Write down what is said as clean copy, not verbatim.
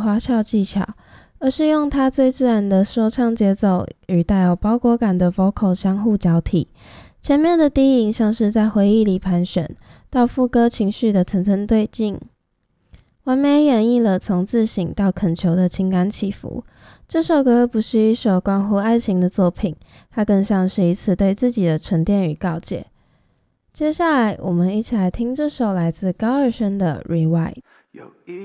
花俏技巧，而是用它最自然的说唱节奏与带有包裹感的 vocal 相互交替。前面的低吟像是在回忆里盘旋，到副歌情绪的层层对进，完美演绎了从自省到恳求的情感起伏。这首歌不是一首关乎爱情的作品，它更像是一次对自己的沉淀与告诫。接下来我们一起来听这首来自高尔宣的 Rewind。 有一